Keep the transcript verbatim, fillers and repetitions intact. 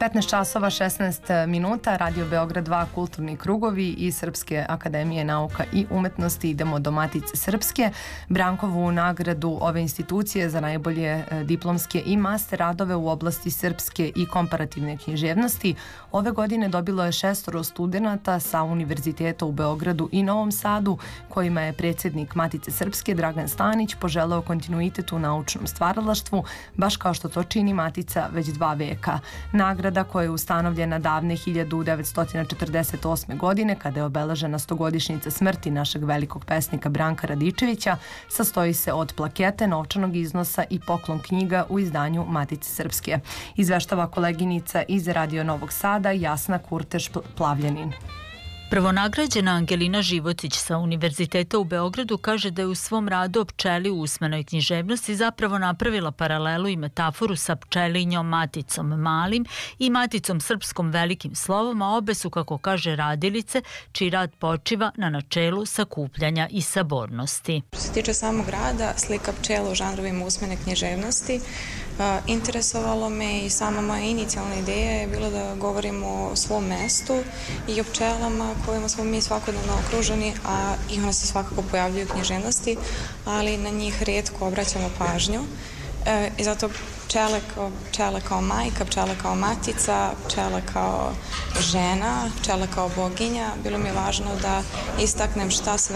petnaest časova šesnaest minuta, Radio Beograd dva, Kulturni krugovi i Srpske akademije nauka i umetnosti. Idemo do Matice Srpske. Brankovu nagradu ove institucije za najbolje diplomske i master radove u oblasti srpske i komparativne književnosti ove godine dobilo je šestoro studenata sa Univerziteta u Beogradu i Novom Sadu, kojima je predsjednik Matice Srpske Dragan Stanić poželeo kontinuitet u naučnom stvaralaštvu, baš kao što to čini Matica već dva veka. Nagrada, koja je ustanovljena davne hiljadu devetsto četrdeset osme. godine, kada je obeležena stogodišnjica smrti našeg velikog pesnika Branka Radičevića, sastoji se od plakete, novčanog iznosa i poklon knjiga u izdanju Matice Srpske. Izveštava koleginica iz Radio Novog Sada Jasna Kurteš-Plavljanin. Prvonagrađena Angelina Životić sa Univerziteta u Beogradu kaže da je u svom radu o pčeli u usmenoj književnosti zapravo napravila paralelu i metaforu sa pčelinjom Maticom Malim i Maticom Srpskom velikim slovom, a obe su, kako kaže radilice, čiji rad počiva na načelu sakupljanja i sabornosti. Što se tiče samog rada, slika pčela u žanrovima usmene književnosti, interesovalo me i sama moja inicijalna ideja je bila da govorimo o svom mestu i o pčelama kojima smo mi svakodnevno okruženi, a i one se svakako pojavljuju u književnosti, ali na njih rijetko obraćamo pažnju. E, I zato pčele kao, pčele kao majka, pčele kao matica, pčele kao žena, pčele kao boginja, bilo mi je važno da istaknem šta sve